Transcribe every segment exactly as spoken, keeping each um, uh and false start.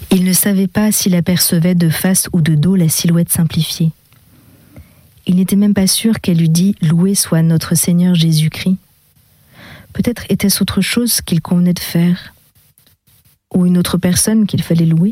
Il ne savait pas s'il apercevait de face ou de dos la silhouette simplifiée. Il n'était même pas sûr qu'elle eût dit « Loué soit notre Seigneur Jésus-Christ ». Peut-être était-ce autre chose qu'il convenait de faire, ou une autre personne qu'il fallait louer.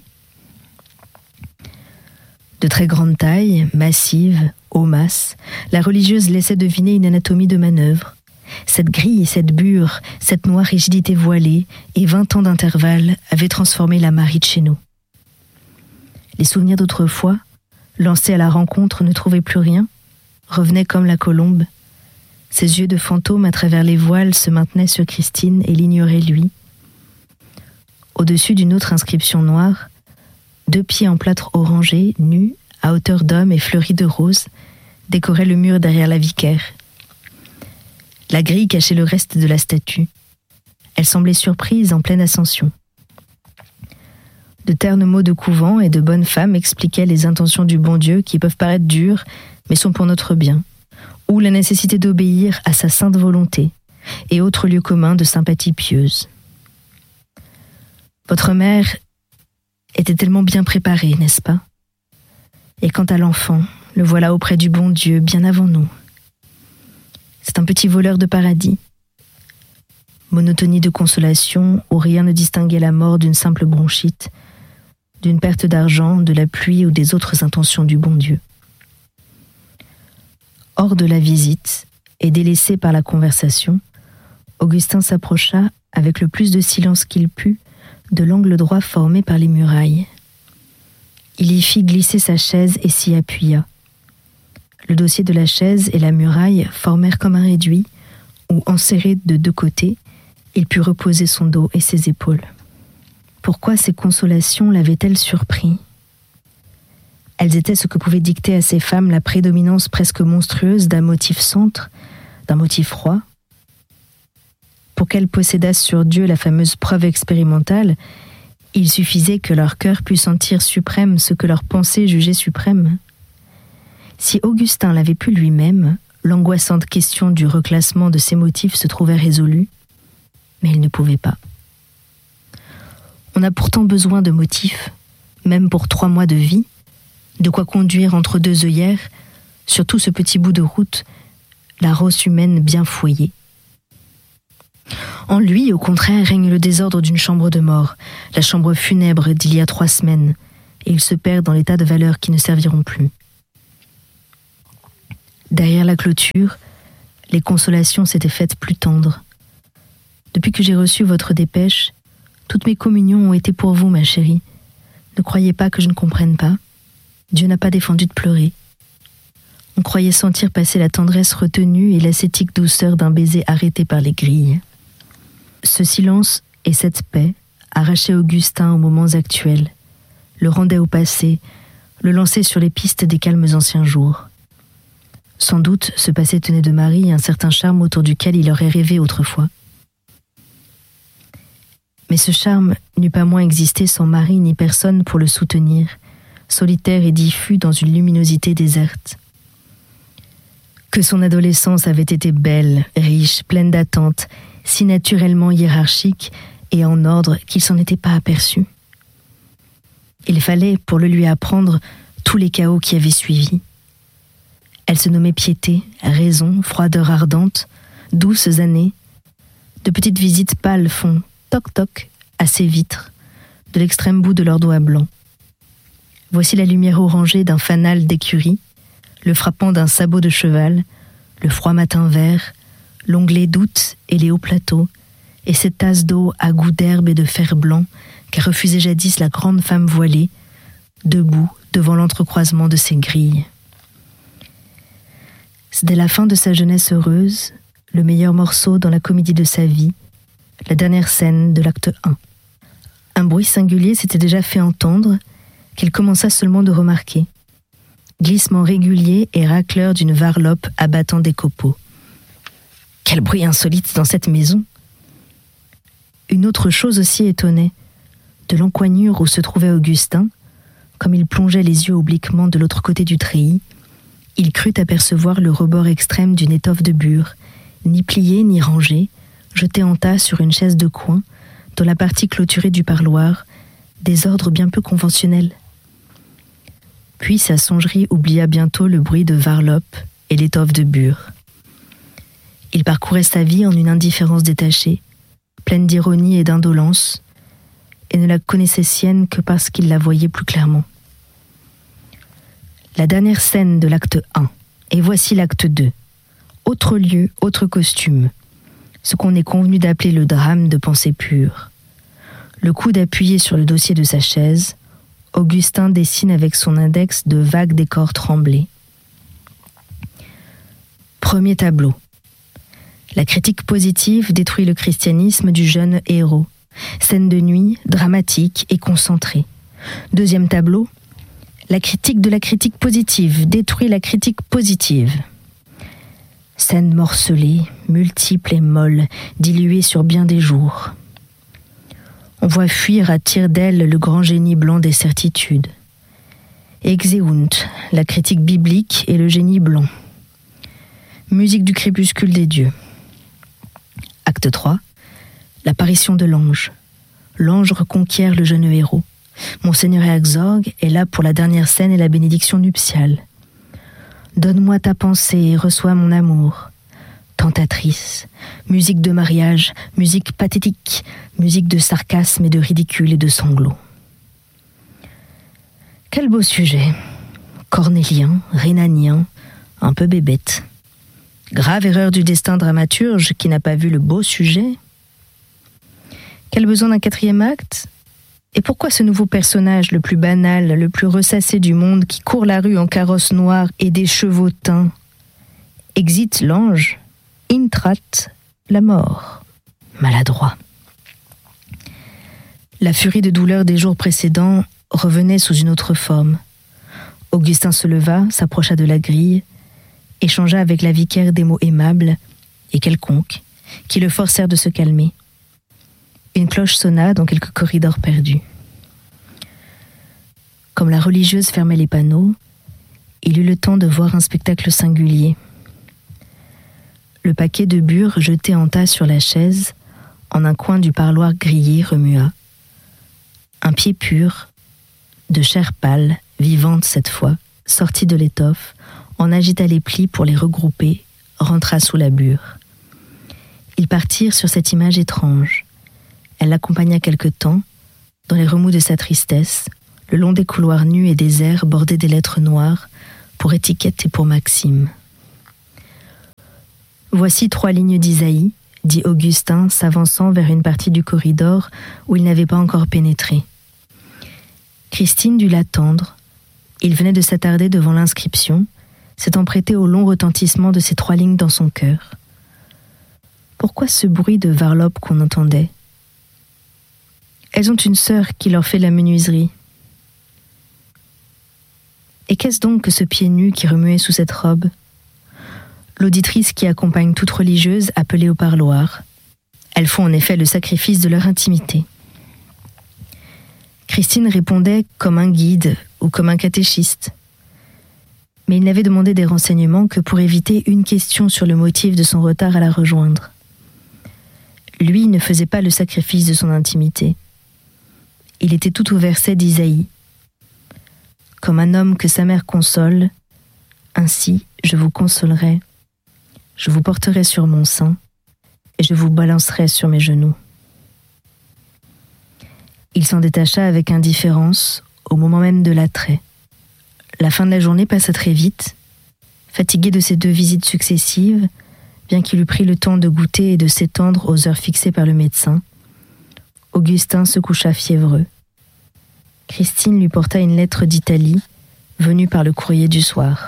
De très grande taille, massive, aux masses, la religieuse laissait deviner une anatomie de manœuvre. Cette grille, cette bure, cette noire rigidité voilée et vingt ans d'intervalle avaient transformé la Marie de chez nous. Les souvenirs d'autrefois, lancés à la rencontre, ne trouvaient plus rien, revenaient comme la colombe. Ses yeux de fantôme à travers les voiles se maintenaient sur Christine et l'ignoraient lui. Au-dessus d'une autre inscription noire, deux pieds en plâtre orangé, nus, à hauteur d'homme et fleuris de roses, décoraient le mur derrière la vicaire. La grille cachait le reste de la statue. Elle semblait surprise en pleine ascension. De ternes mots de couvent et de bonnes femmes expliquaient les intentions du bon Dieu qui peuvent paraître dures, mais sont pour notre bien, ou la nécessité d'obéir à sa sainte volonté, et autres lieux communs de sympathie pieuse. Votre mère était tellement bien préparée, n'est-ce pas? Et quant à l'enfant, le voilà auprès du bon Dieu, bien avant nous. C'est un petit voleur de paradis. Monotonie de consolation où rien ne distinguait la mort d'une simple bronchite, d'une perte d'argent, de la pluie ou des autres intentions du bon Dieu. Hors de la visite et délaissé par la conversation, Augustin s'approcha avec le plus de silence qu'il put de l'angle droit formé par les murailles. Il y fit glisser sa chaise et s'y appuya. Le dossier de la chaise et la muraille formèrent comme un réduit, où, enserré de deux côtés, il put reposer son dos et ses épaules. Pourquoi ces consolations l'avaient-elles surpris? Elles étaient ce que pouvait dicter à ces femmes la prédominance presque monstrueuse d'un motif centre, d'un motif roi. Pour qu'elles possédassent sur Dieu la fameuse preuve expérimentale, il suffisait que leur cœur pût sentir suprême ce que leur pensée jugeait suprême. Si Augustin l'avait pu lui-même, l'angoissante question du reclassement de ses motifs se trouvait résolue, mais il ne pouvait pas. On a pourtant besoin de motifs, même pour trois mois de vie, de quoi conduire entre deux œillères, sur tout ce petit bout de route, la rosse humaine bien fouillée. En lui, au contraire, règne le désordre d'une chambre de mort, la chambre funèbre d'il y a trois semaines, et il se perd dans les tas de valeurs qui ne serviront plus. Derrière la clôture, les consolations s'étaient faites plus tendres. Depuis que j'ai reçu votre dépêche, toutes mes communions ont été pour vous, ma chérie. Ne croyez pas que je ne comprenne pas. Dieu n'a pas défendu de pleurer. On croyait sentir passer la tendresse retenue et l'ascétique douceur d'un baiser arrêté par les grilles. Ce silence et cette paix arrachaient Augustin aux moments actuels, le rendaient au passé, le lançaient sur les pistes des calmes anciens jours. Sans doute, ce passé tenait de Marie un certain charme autour duquel il aurait rêvé autrefois. Mais ce charme n'eût pas moins existé sans Marie ni personne pour le soutenir, solitaire et diffus dans une luminosité déserte. Que son adolescence avait été belle, riche, pleine d'attentes, si naturellement hiérarchique et en ordre qu'il s'en était pas aperçu. Il fallait, pour le lui apprendre, tous les chaos qui avaient suivi. Elle se nommait piété, raison, froideur ardente, douces années. De petites visites pâles font toc-toc à ses vitres, de l'extrême bout de leurs doigts blancs. Voici la lumière orangée d'un fanal d'écurie, le frappant d'un sabot de cheval, le froid matin vert, l'onglet d'août et les hauts plateaux, et cette tasse d'eau à goût d'herbe et de fer blanc qu'a refusé jadis la grande femme voilée, debout devant l'entrecroisement de ses grilles. C'est dès la fin de sa jeunesse heureuse, le meilleur morceau dans la comédie de sa vie, la dernière scène de l'acte un. Un bruit singulier s'était déjà fait entendre, qu'elle commença seulement de remarquer. Glissement régulier et racleur d'une varlope abattant des copeaux. Quel bruit insolite dans cette maison! Une autre chose aussi étonnait. De l'encoignure où se trouvait Augustin, comme il plongeait les yeux obliquement de l'autre côté du treillis, il crut apercevoir le rebord extrême d'une étoffe de bure, ni pliée ni rangée, jetée en tas sur une chaise de coin, dans la partie clôturée du parloir, des ordres bien peu conventionnels. Puis sa songerie oublia bientôt le bruit de varlope et l'étoffe de bure. Il parcourait sa vie en une indifférence détachée, pleine d'ironie et d'indolence, et ne la connaissait sienne que parce qu'il la voyait plus clairement. La dernière scène de l'acte un, et voici l'acte deux. Autre lieu, autre costume. Ce qu'on est convenu d'appeler le drame de pensée pure. Le coude appuyé sur le dossier de sa chaise, Augustin dessine avec son index de vagues décors tremblés. Premier tableau. La critique positive détruit le christianisme du jeune héros. Scène de nuit, dramatique et concentrée. Deuxième tableau. La critique de la critique positive détruit la critique positive. Scène morcelée, multiple et molle, diluée sur bien des jours. On voit fuir à tire-d'aile le grand génie blanc des certitudes. Exeunt, la critique biblique et le génie blanc. Musique du crépuscule des dieux. Acte trois. L'apparition de l'ange. L'ange reconquiert le jeune héros. Monseigneur Herzog est là pour la dernière scène et la bénédiction nuptiale. Donne-moi ta pensée et reçois mon amour. Tentatrice, musique de mariage, musique pathétique, musique de sarcasme et de ridicule et de sanglots. Quel beau sujet. Cornélien, rhénanien, un peu bébête. Grave erreur du destin dramaturge qui n'a pas vu le beau sujet. Quel besoin d'un quatrième acte? Et pourquoi ce nouveau personnage, le plus banal, le plus ressassé du monde, qui court la rue en carrosse noire et des chevaux teints? Exit l'ange, intrat la mort. Maladroit. La furie de douleur des jours précédents revenait sous une autre forme. Augustin se leva, s'approcha de la grille, échangea avec la vicaire des mots aimables et quelconques qui le forcèrent de se calmer. Une cloche sonna dans quelques corridors perdus. Comme la religieuse fermait les panneaux, il eut le temps de voir un spectacle singulier. Le paquet de bure jeté en tas sur la chaise, en un coin du parloir grillé, remua. Un pied pur, de chair pâle, vivante cette fois, sortit de l'étoffe, en agita les plis pour les regrouper, rentra sous la bure. Ils partirent sur cette image étrange. Elle l'accompagna quelque temps, dans les remous de sa tristesse, le long des couloirs nus et déserts bordés des lettres noires, pour étiquette et pour Maxime. Voici trois lignes d'Isaïe, dit Augustin, s'avançant vers une partie du corridor où il n'avait pas encore pénétré. Christine dut l'attendre. Il venait de s'attarder devant l'inscription, s'étant prêté au long retentissement de ces trois lignes dans son cœur. Pourquoi ce bruit de varlope qu'on entendait? Elles ont une sœur qui leur fait la menuiserie. Et qu'est-ce donc que ce pied nu qui remuait sous cette robe? L'auditrice qui accompagne toute religieuse appelée au parloir. Elles font en effet le sacrifice de leur intimité. Christine répondait comme un guide ou comme un catéchiste. Mais il n'avait demandé des renseignements que pour éviter une question sur le motif de son retard à la rejoindre. Lui ne faisait pas le sacrifice de son intimité. Il était tout au verset d'Isaïe. Comme un homme que sa mère console, ainsi je vous consolerai, je vous porterai sur mon sein et je vous balancerai sur mes genoux. Il s'en détacha avec indifférence au moment même de l'attrait. La fin de la journée passa très vite. Fatigué de ces deux visites successives, bien qu'il eût pris le temps de goûter et de s'étendre aux heures fixées par le médecin, Augustin se coucha fiévreux. Christine lui porta une lettre d'Italie, venue par le courrier du soir.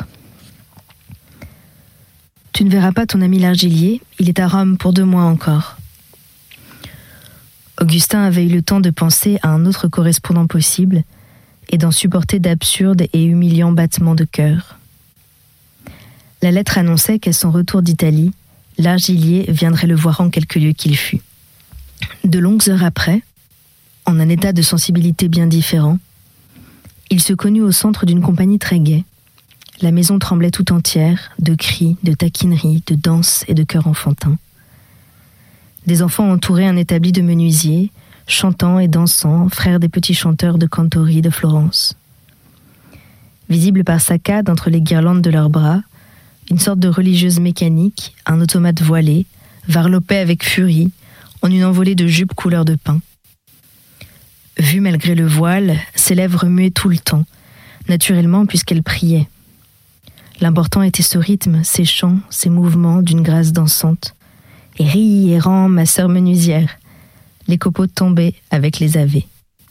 « Tu ne verras pas ton ami l'Argilier, il est à Rome pour deux mois encore. » Augustin avait eu le temps de penser à un autre correspondant possible et d'en supporter d'absurdes et humiliants battements de cœur. La lettre annonçait qu'à son retour d'Italie, l'Argilier viendrait le voir en quelque lieu qu'il fût. De longues heures après, en un état de sensibilité bien différent, il se connut au centre d'une compagnie très gaie. La maison tremblait tout entière, de cris, de taquineries, de danses et de chœurs enfantins. Des enfants entouraient un établi de menuisier, chantant et dansant, frères des petits chanteurs de cantori de Florence. Visibles par saccades entre les guirlandes de leurs bras, une sorte de religieuse mécanique, un automate voilé, varlopait avec furie, en une envolée de jupes couleur de pain. Vue malgré le voile, ses lèvres remuaient tout le temps, naturellement puisqu'elle priait. L'important était ce rythme, ces chants, ces mouvements d'une grâce dansante. Et ris et rends, ma sœur menuisière. Les copeaux tombaient avec les avets.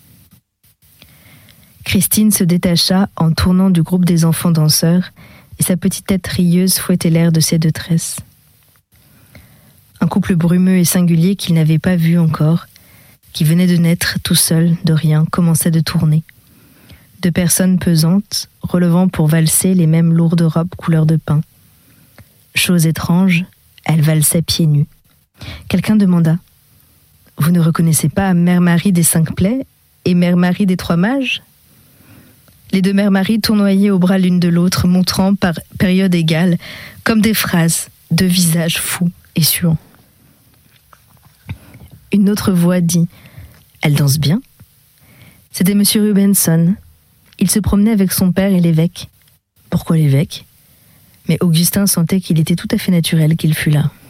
Christine se détacha en tournant du groupe des enfants danseurs et sa petite tête rieuse fouettait l'air de ses deux tresses. Un couple brumeux et singulier qu'il n'avait pas vu encore, qui venait de naître tout seul, de rien, commençait de tourner. Deux personnes pesantes, relevant pour valser les mêmes lourdes robes couleur de pain. Chose étrange, elles valsaient pieds nus. Quelqu'un demanda « Vous ne reconnaissez pas Mère Marie des Cinq Plaies et Mère Marie des Trois Mages ?» Les deux Mères Marie tournoyaient au bras l'une de l'autre, montrant par période égale, comme des phrases, deux visages fous et suants. Une autre voix dit « Elle danse bien ?» C'était M. Rubenson. Il se promenait avec son père et l'évêque. Pourquoi l'évêque ? Mais Augustin sentait qu'il était tout à fait naturel qu'il fût là.